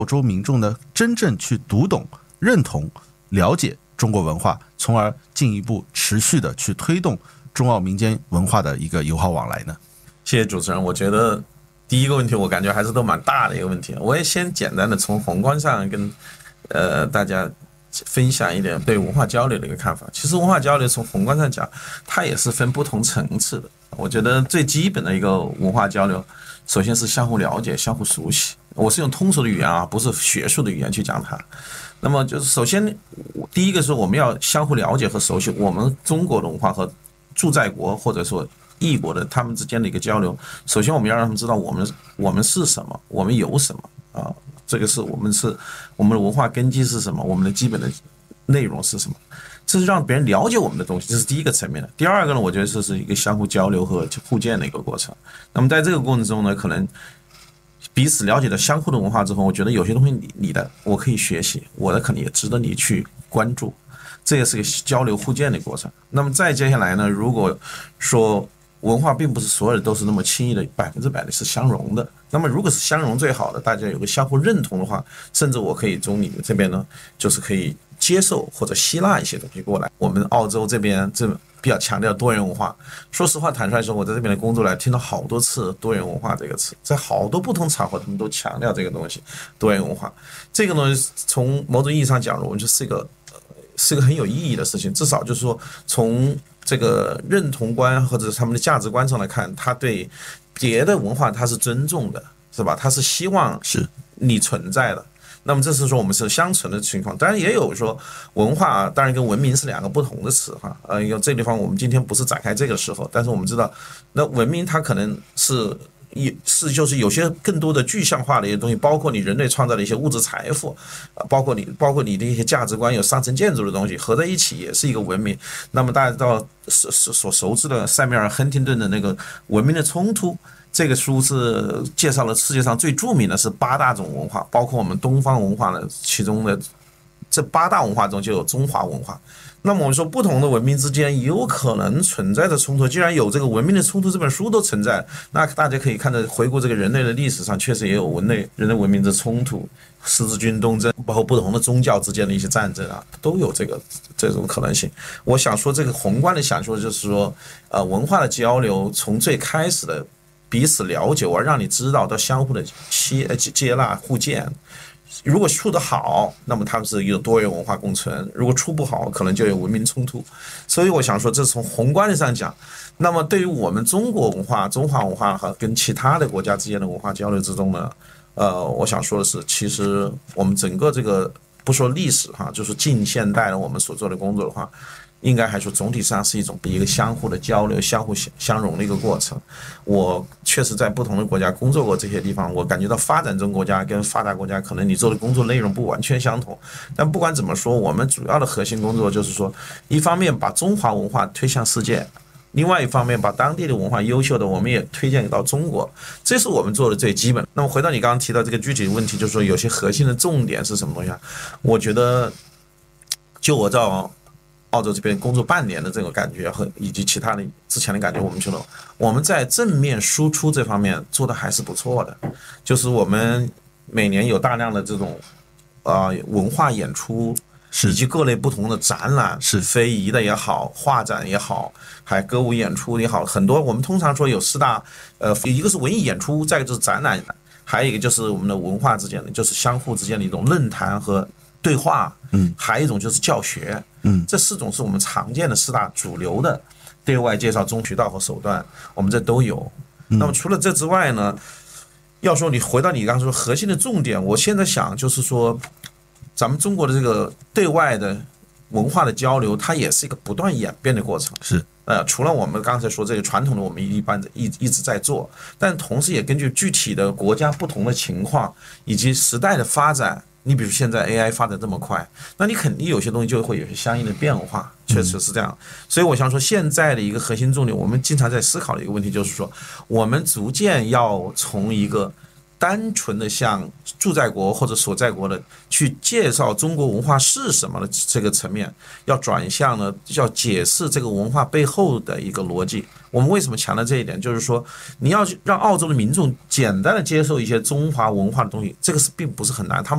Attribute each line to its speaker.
Speaker 1: 澳洲民众呢真正去读懂、认同、了解中国文化，从而进一步持续的去推动中澳民间文化的一个友好往来呢？
Speaker 2: 谢谢主持人。我觉得第一个问题我感觉还是都蛮大的一个问题，我也先简单的从宏观上跟大家分享一点对文化交流的一个看法。其实文化交流从宏观上讲，它也是分不同层次的。我觉得最基本的一个文化交流，首先是相互了解、相互熟悉。我是用通俗的语言啊，不是学术的语言去讲它。那么就是首先，第一个是我们要相互了解和熟悉我们中国的文化和驻在国或者说异国的他们之间的一个交流。首先我们要让他们知道我们是什么，我们有什么啊。这个是我们的文化根基是什么，我们的基本的内容是什么，这是让别人了解我们的东西，这是第一个层面的。第二个呢，我觉得这是一个相互交流和互鉴的一个过程。那么在这个过程中呢，可能彼此了解了相互的文化之后，我觉得有些东西你的我可以学习，我的可能也值得你去关注，这也是个交流互鉴的过程。那么再接下来呢，如果说文化并不是所有的都是那么轻易的100%的是相容的。那么如果是相容最好的，大家有个相互认同的话，甚至我可以从你们这边呢，就是可以接受或者吸纳一些东西过来。我们澳洲这边比较强调多元文化。说实话，坦率说，我在这边的工作来听到好多次多元文化这个词，在好多不同场合他们都强调这个东西，多元文化。这个呢，从某种意义上讲，我们就是一个很有意义的事情。至少就是说，从这个认同观或者是他们的价值观上来看，他对别的文化他是尊重的，是吧？他是希望是你存在的。那么这是说我们是相存的情况。当然也有说文化当然跟文明是两个不同的词哈。有这个地方我们今天不是展开这个时候，但是我们知道，那文明它可能是就是有些更多的具象化的一些东西，包括你人类创造的一些物质财富，包括你的一些价值观，有上层建筑的东西合在一起也是一个文明。那么大家知道所熟知的塞缪尔·亨廷顿的那个《文明的冲突》，这个书是介绍了世界上最著名的是8大种文化，包括我们东方文化的其中的这8大文化中就有中华文化。那么我们说不同的文明之间有可能存在着冲突，既然有这个《文明的冲突》这本书都存在，那大家可以看着回顾这个人类的历史上确实也有人类文明的冲突，十字军东征，包括不同的宗教之间的一些战争啊，都有这种可能性。我想说这个宏观的想说就是说，文化的交流从最开始的彼此了解，我让你知道到相互的接纳互鉴。如果处得好，那么他们是一个多元文化共存；如果处不好，可能就有文明冲突。所以我想说，这是从宏观的上讲。那么对于我们中国文化、中华文化和跟其他的国家之间的文化交流之中呢，我想说的是，其实我们整个这个不说历史哈，就是近现代的我们所做的工作的话，应该还说总体上是一种一个相互的交流、相互相融的一个过程。我确实在不同的国家工作过，这些地方我感觉到发展中国家跟发达国家可能你做的工作内容不完全相同，但不管怎么说，我们主要的核心工作就是说，一方面把中华文化推向世界，另外一方面把当地的文化优秀的我们也推荐到中国，这是我们做的最基本。那么回到你刚刚提到这个具体的问题，就是说有些核心的重点是什么东西啊？我觉得就我在澳洲这边工作半年的这个感觉和以及其他的之前的感觉，我们觉得我们在正面输出这方面做的还是不错的。就是我们每年有大量的这种文化演出，以及各类不同的展览，是非遗的也好，画展也好，还歌舞演出也好，很多我们通常说有4大，一个是文艺演出，再一个就是展览，还有一个就是我们的文化之间的，就是相互之间的一种论坛和对话，还有一种就是教学，这4种是我们常见的4大主流的对外介绍中渠道和手段，我们这都有。那么除了这之外呢，要说你回到你刚才说核心的重点，我现在想就是说，咱们中国的这个对外的文化的交流，它也是一个不断演变的过程。
Speaker 1: 是，
Speaker 2: 除了我们刚才说这个传统的，我们一直在做，但同时也根据具体的国家不同的情况以及时代的发展。你比如现在 AI 发展这么快，那你肯定有些东西就会有些相应的变化，确实是这样。所以我想说，现在的一个核心重点，我们经常在思考的一个问题就是说，我们逐渐要从一个单纯的像住在国或者所在国的去介绍中国文化是什么的这个层面，要转向呢，要解释这个文化背后的一个逻辑。我们为什么强调这一点？就是说，你要让澳洲的民众简单的接受一些中华文化的东西，这个是并不是很难，他们